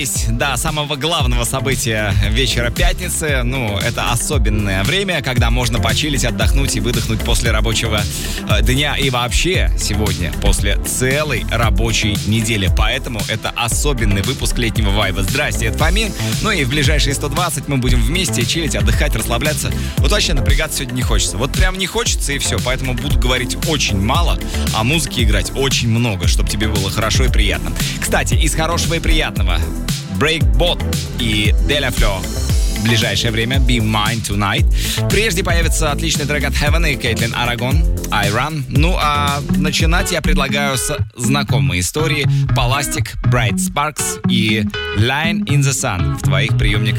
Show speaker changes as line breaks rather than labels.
До самого главного события вечера пятницы. Это особенное время, когда можно почилить, отдохнуть и выдохнуть после рабочего дня. И вообще сегодня после целой рабочей недели. Поэтому это особенный выпуск летнего вайба. Здрасте, это Фомин. И в ближайшие 120 мы будем вместе чилить, отдыхать, расслабляться. Вообще напрягаться сегодня не хочется. Прям не хочется и все. Поэтому буду говорить очень мало, а музыки играть очень много, чтобы тебе было хорошо и приятно. Кстати, из хорошего и приятного: Breakbot и Delaflo. В ближайшее время Be Mine Tonight. Прежде появится отличный трек от Heaven и Кейтлин Арагон, I Run. А начинать я предлагаю с знакомой истории: Palastic, Bright Sparks и Line in the Sun в твоих приемниках.